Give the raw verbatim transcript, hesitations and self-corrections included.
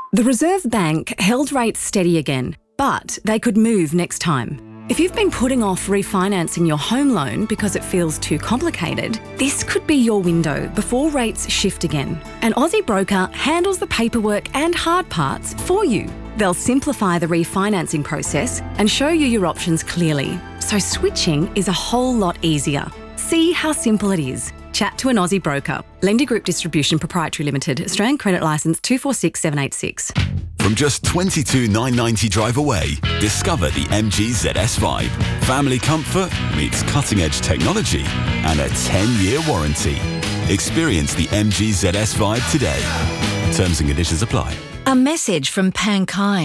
The Reserve Bank held rates steady again, but they could move next time. If you've been putting off refinancing your home loan because it feels too complicated, this could be your window before rates shift again. An Aussie broker handles the paperwork and hard parts for you. They'll simplify the refinancing process and show you your options clearly, so switching is a whole lot easier. See how simple it is. Chat to an Aussie broker. Lender Group Distribution Proprietary Limited, Australian Credit Licence two four six seven eight six. From just twenty-two thousand nine hundred ninety drive away, discover the M G Z S Vibe. Family comfort meets cutting-edge technology and a ten-year warranty. Experience the M G Z S Vibe today. Terms and conditions apply. A message from Pankind.